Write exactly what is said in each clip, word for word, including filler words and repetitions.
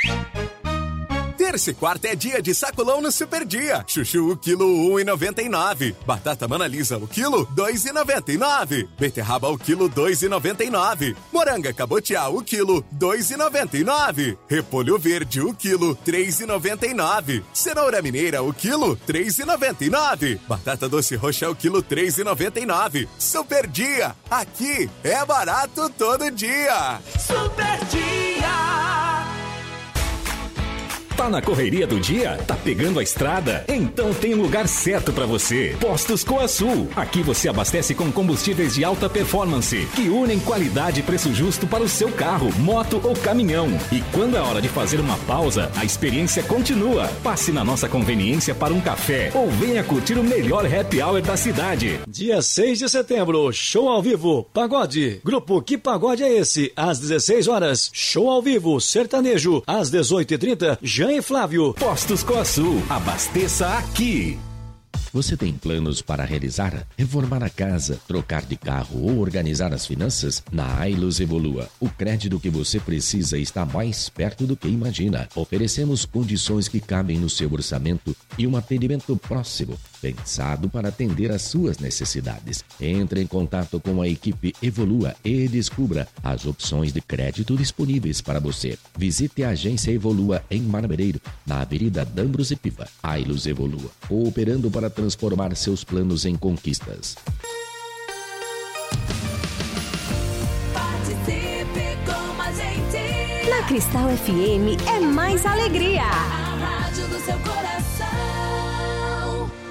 Terça e quarta é dia de sacolão no Super Dia. Chuchu, o quilo, um real e noventa e nove centavos. Batata Manalisa, o quilo, dois reais e noventa e nove centavos. Beterraba, o quilo, dois reais e noventa e nove centavos. Moranga cabotiá, o quilo, dois reais e noventa e nove centavos. Repolho verde, o quilo, três reais e noventa e nove centavos. Cenoura mineira, o quilo, três reais e noventa e nove centavos. Batata doce roxa, o quilo, três reais e noventa e nove centavos. Super Dia, aqui é barato todo dia. Super Dia. Tá na correria do dia? Tá pegando a estrada? Então tem um lugar certo para você. Postos Coasul. Aqui você abastece com combustíveis de alta performance, que unem qualidade e preço justo para o seu carro, moto ou caminhão. E quando é hora de fazer uma pausa, a experiência continua. Passe na nossa conveniência para um café ou venha curtir o melhor happy hour da cidade. Dia seis de setembro, show ao vivo, pagode. Grupo Que Pagode é Esse? Às dezesseis horas, show ao vivo, sertanejo. Às dezoito e trinta, Jean e Flávio. Postos Coasul, abasteça aqui. Você tem planos para realizar? Reformar a casa, trocar de carro ou organizar as finanças? Na Ailus Evolua, o crédito que você precisa está mais perto do que imagina. Oferecemos condições que cabem no seu orçamento e um atendimento próximo, pensado para atender às suas necessidades. Entre em contato com a equipe Evolua e descubra as opções de crédito disponíveis para você. Visite a agência Evolua em Marmereiro, na Avenida Dambros e Piva. Ailus Evolua, cooperando para transformar seus planos em conquistas. Participe com a gente. Na Cristal F M é mais alegria. A rádio do seu coração.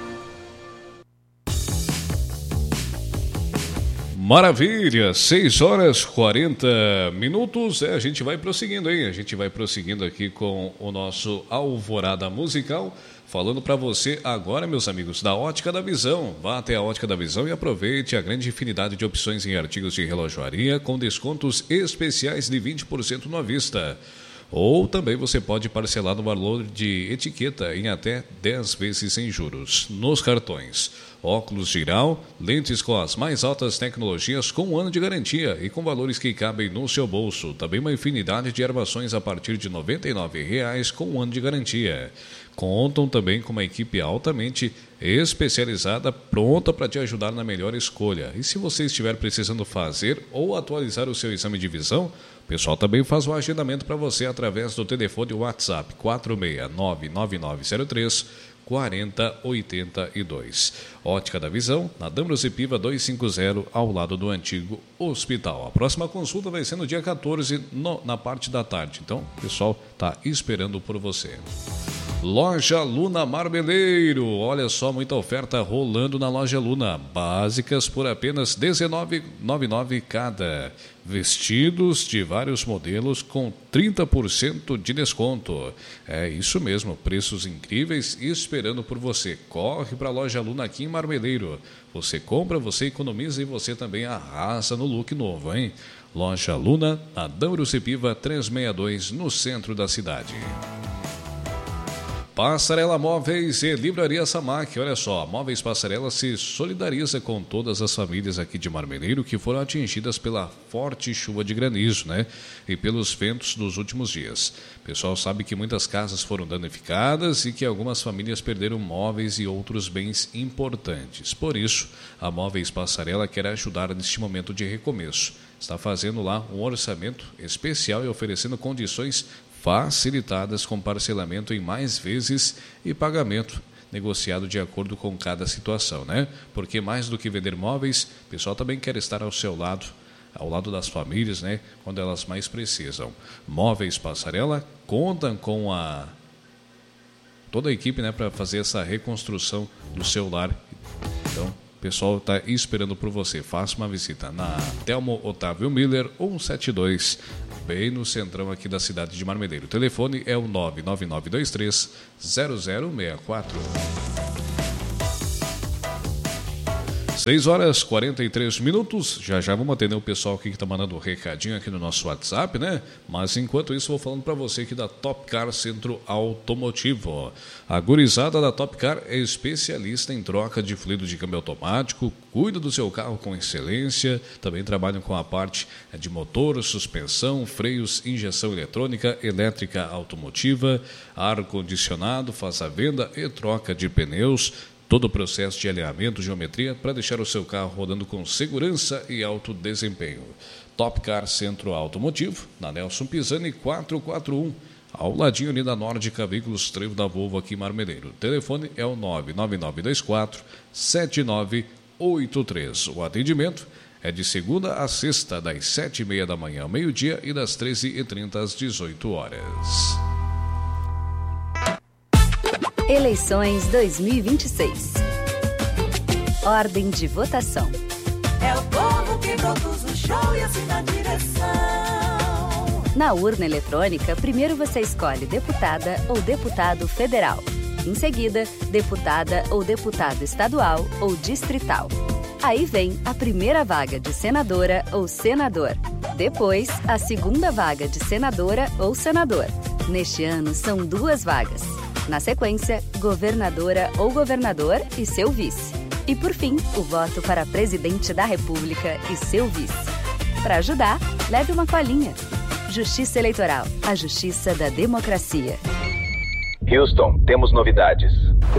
Maravilha, seis horas e quarenta minutos. É, a gente vai prosseguindo, hein? A gente vai prosseguindo aqui com o nosso Alvorada Musical. Falando para você agora, meus amigos, da Ótica da Visão. Vá até a Ótica da Visão e aproveite a grande infinidade de opções em artigos de relojoaria com descontos especiais de vinte por cento à vista. Ou também você pode parcelar no valor de etiqueta em até dez vezes sem juros nos cartões. Óculos geral, lentes com as mais altas tecnologias com um ano de garantia e com valores que cabem no seu bolso. Também uma infinidade de armações a partir de noventa e nove reais com um ano de garantia. Contam também com uma equipe altamente especializada, pronta para te ajudar na melhor escolha. E se você estiver precisando fazer ou atualizar o seu exame de visão, o pessoal também faz um agendamento para você através do telefone WhatsApp quatro seis nove nove nove zero três quatro zero oito dois. Ótica da Visão, na Dambros e Piva duzentos e cinquenta, ao lado do antigo hospital. A próxima consulta vai ser no dia quatorze, no, na parte da tarde. Então, o pessoal está esperando por você. Loja Luna Marmeleiro, olha só, muita oferta rolando na Loja Luna, básicas por apenas dezenove reais e noventa e nove centavos cada, vestidos de vários modelos com trinta por cento de desconto, é isso mesmo, preços incríveis esperando por você. Corre para a Loja Luna aqui em Marmeleiro, você compra, você economiza e você também arrasa no look novo, hein? Loja Luna, na Dambros e Piva trezentos e sessenta e dois, no centro da cidade. Passarela Móveis e Livraria Samac. Olha só, Móveis Passarela se solidariza com todas as famílias aqui de Marmeleiro que foram atingidas pela forte chuva de granizo, né? E pelos ventos dos últimos dias. O pessoal sabe que muitas casas foram danificadas e que algumas famílias perderam móveis e outros bens importantes. Por isso, a Móveis Passarela quer ajudar neste momento de recomeço. Está fazendo lá um orçamento especial e oferecendo condições facilitadas com parcelamento em mais vezes e pagamento negociado de acordo com cada situação, né? Porque mais do que vender móveis, o pessoal também quer estar ao seu lado, ao lado das famílias, né? Quando elas mais precisam. Móveis Passarela contam com a toda a equipe, né, para fazer essa reconstrução do seu lar. Então, o pessoal está esperando por você. Faça uma visita na Telmo Otávio Miller cento e setenta e dois, bem no centrão aqui da cidade de Marmeleiro. O telefone é o nove nove nove dois três zero zero seis quatro. seis horas e quarenta e três minutos. Já já vamos atender o pessoal aqui que está mandando um recadinho aqui no nosso WhatsApp, né? Mas enquanto isso, vou falando para você aqui da Top Car Centro Automotivo. A gurizada da Top Car é especialista em troca de fluido de câmbio automático, cuida do seu carro com excelência, também trabalham com a parte de motor, suspensão, freios, injeção eletrônica, elétrica automotiva, ar-condicionado, faz a venda e troca de pneus, todo o processo de alinhamento, geometria, para deixar o seu carro rodando com segurança e alto desempenho. Top Car Centro Automotivo, na Nelson Pisani quatrocentos e quarenta e um, ao ladinho ali da Nórdica Veículos Trevo da Volvo aqui em Marmeleiro. O telefone é o nove nove nove dois quatro sete nove oito três. O atendimento é de segunda a sexta, das sete e meia da manhã ao meio-dia e das treze e trinta às dezoito horas. Eleições dois mil e vinte e seis. Ordem de votação. É o povo que produz o show e assina a direção. Na urna eletrônica, primeiro você escolhe deputada ou deputado federal. Em seguida, deputada ou deputado estadual ou distrital. Aí vem a primeira vaga de senadora ou senador. Depois, a segunda vaga de senadora ou senador. Neste ano, são duas vagas. Na sequência, governadora ou governador e seu vice. E por fim, o voto para presidente da República e seu vice. Para ajudar, leve uma colinha. Justiça Eleitoral, a justiça da democracia. Houston, temos novidades.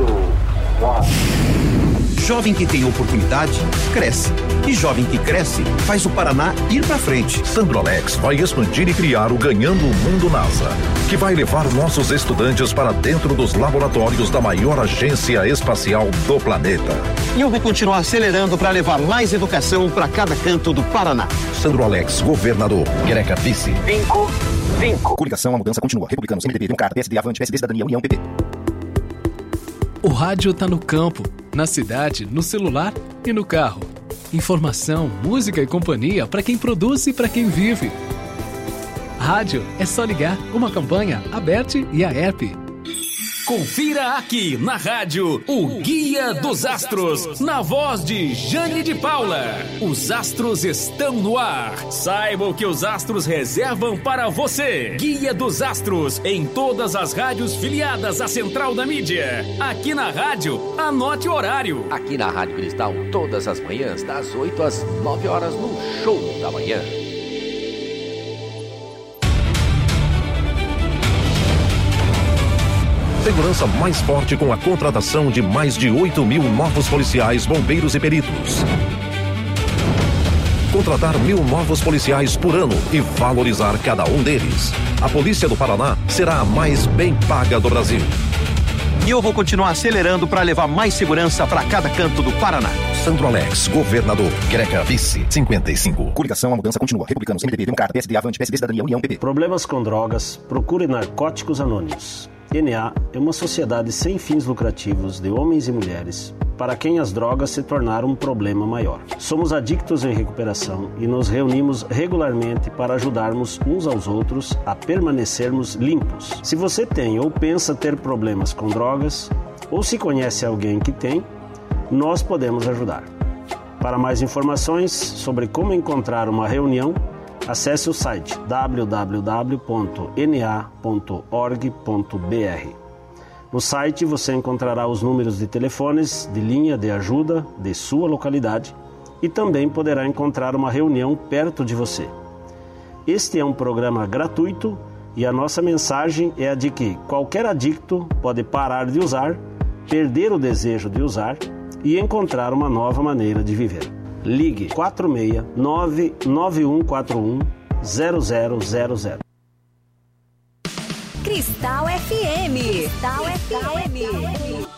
Jovem que tem oportunidade, cresce. E jovem que cresce, faz o Paraná ir pra frente. Sandrolex vai expandir e criar o Ganhando o Mundo NASA, que vai levar nossos estudantes para dentro dos laboratórios da maior agência espacial do planeta. E eu vou continuar acelerando para levar mais educação para cada canto do Paraná. Sandrolex, governador. Greca, vice. Cinco, cinco. Coligação, a mudança continua. Republicanos, M D B, Democrata, P S D, Avante, P S D, Cidadania, União, P P. O rádio tá no campo, na cidade, no celular e no carro. Informação, música e companhia para quem produz e para quem vive. Rádio é só ligar, uma campanha aberta e a app. Confira aqui na rádio o Guia dos Astros, na voz de Jane de Paula. Os astros estão no ar. Saiba o que os astros reservam para você. Guia dos Astros, em todas as rádios filiadas à Central da Mídia. Aqui na rádio, anote o horário. Aqui na Rádio Cristal, todas as manhãs, das oito às nove horas, no Show da Manhã. Segurança mais forte com a contratação de mais de oito mil novos policiais, bombeiros e peritos. Contratar mil novos policiais por ano e valorizar cada um deles. A Polícia do Paraná será a mais bem paga do Brasil. E eu vou continuar acelerando para levar mais segurança para cada canto do Paraná. Sandrolex, governador. Greca, vice, cinquenta e cinco. Coligação, a mudança continua. Republicanos, M D B, Democrata, P S D, Avante, P S D, Cidadania, União, P P. Problemas com drogas, procure Narcóticos Anônimos. N A é uma sociedade sem fins lucrativos de homens e mulheres para quem as drogas se tornaram um problema maior. Somos adictos em recuperação e nos reunimos regularmente para ajudarmos uns aos outros a permanecermos limpos. Se você tem ou pensa ter problemas com drogas, ou se conhece alguém que tem, nós podemos ajudar. Para mais informações sobre como encontrar uma reunião, acesse o site w w w ponto n a ponto org ponto b r. No site você encontrará os números de telefones de linha de ajuda de sua localidade e também poderá encontrar uma reunião perto de você. Este é um programa gratuito e a nossa mensagem é a de que qualquer adicto pode parar de usar, perder o desejo de usar e encontrar uma nova maneira de viver. Ligue quatro seis nove nove um quatro um zero zero zero zero. Cristal F M. Cristal F M.